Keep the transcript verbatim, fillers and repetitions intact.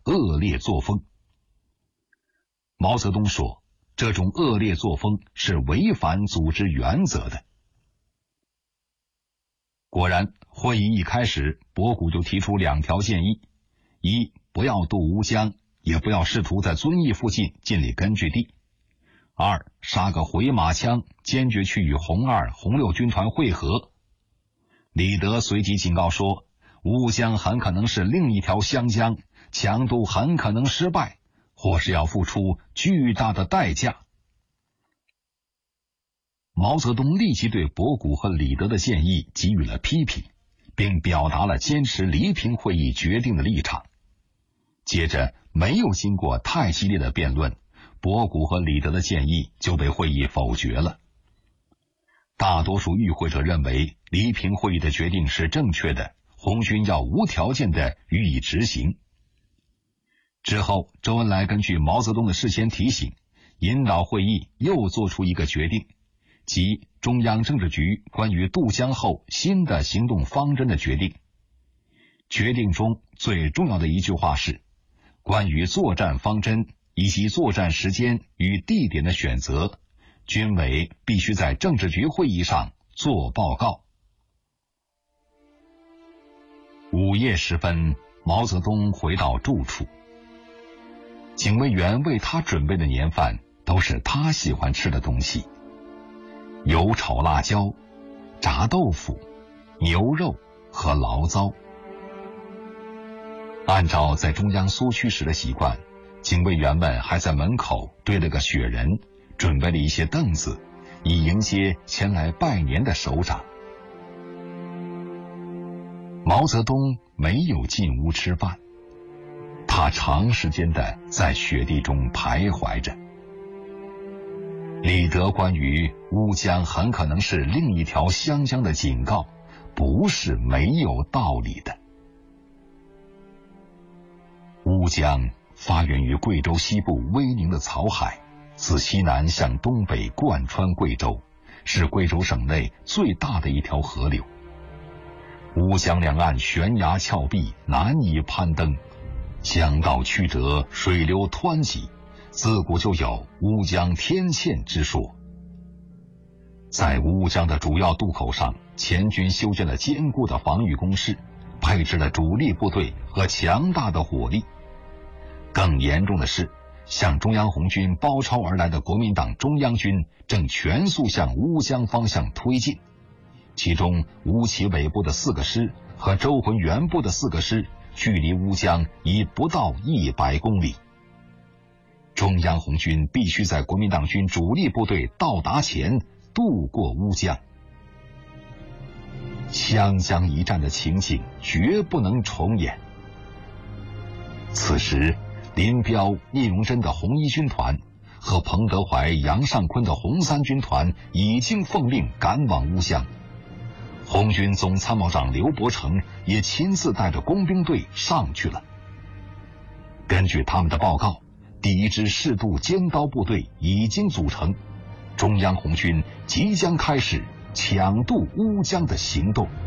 恶劣作风。毛泽东说，这种恶劣作风是违反组织原则的。果然，会议一开始，博古就提出两条建议：一，不要渡乌江，也不要试图在遵义附近建立根据地；二，杀个回马枪，坚决去与红二、红六军团会合。李德随即警告说，乌江很可能是另一条湘江，强渡很可能失败，或是要付出巨大的代价。毛泽东立即对博古和李德的建议给予了批评，并表达了坚持黎平会议决定的立场。接着，没有经过太激烈的辩论，博古和李德的建议就被会议否决了。大多数与会者认为黎平会议的决定是正确的，红军要无条件地予以执行。之后，周恩来根据毛泽东的事先提醒，引导会议又做出一个决定，即中央政治局关于渡江后新的行动方针的决定。决定中最重要的一句话是，关于作战方针以及作战时间与地点的选择，军委必须在政治局会议上做报告。午夜时分，毛泽东回到住处，警卫员为他准备的年饭都是他喜欢吃的东西，油炒辣椒、炸豆腐、牛肉和醪糟。按照在中央苏区时的习惯，警卫员们还在门口堆了个雪人，准备了一些凳子，以迎接前来拜年的首长。毛泽东没有进屋吃饭，他长时间的在雪地中徘徊着。李德关于乌江很可能是另一条湘江的警告，不是没有道理的。乌江发源于贵州西部威宁的草海，自西南向东北贯穿贵州，是贵州省内最大的一条河流。乌江两岸悬崖峭壁，难以攀登，江道曲折，水流湍急，自古就有乌江天堑之说。在乌江的主要渡口上，前军修建了坚固的防御工事，配置了主力部队和强大的火力。更严重的是，向中央红军包抄而来的国民党中央军正全速向乌江方向推进，其中吴奇伟部的四个师和周浑元部的四个师距离乌江已不到一百公里。中央红军必须在国民党军主力部队到达前渡过乌江。湘江一战的情景绝不能重演。此时，林彪、聂荣臻的红一军团和彭德怀、杨尚昆的红三军团已经奉令赶往乌江。红军总参谋长刘伯承也亲自带着工兵队上去了。根据他们的报告，第一支适度尖刀部队已经组成，中央红军即将开始抢渡乌江的行动。